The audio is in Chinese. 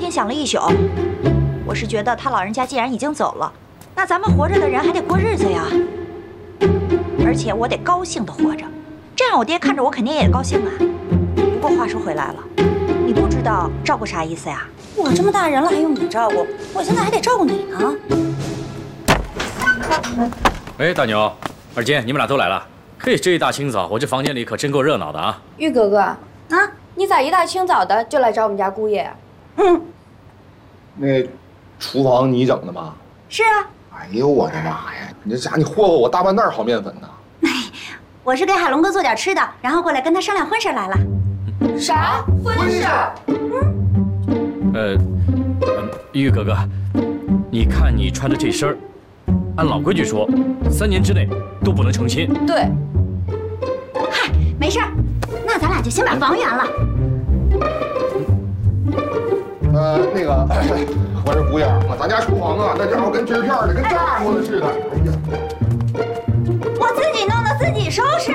天想了一宿。我是觉得他老人家既然已经走了，那咱们活着的人还得过日子呀。而且我得高兴的活着，这样我爹看着我肯定也高兴啊。不过话说回来了，你不知道照顾啥意思呀？我这么大人了还用你照顾？我现在还得照顾你呢。 哎，大牛、二金，你们俩都来了。嘿，这一大清早，我这房间里可真够热闹的啊！ 玉哥哥啊，你咋一大清早的就来找我们家姑爷啊？ 那厨房你整的吗？ 是啊。 哎呦我的妈呀！你这家你霍霍我大半袋好面粉呢。 我是给海龙哥做点吃的，然后过来跟他商量婚事来了。 啥婚事？ 玉哥哥，你看你穿的这身儿，按老规矩说，3年之内都不能成亲。 对。 嗨，没事儿，那咱俩就先把房圆了。 那个，我说姑爷，咱家厨房啊，那家伙跟筋片的，跟炸过的似的。哎呀， 我自己弄的，自己收拾。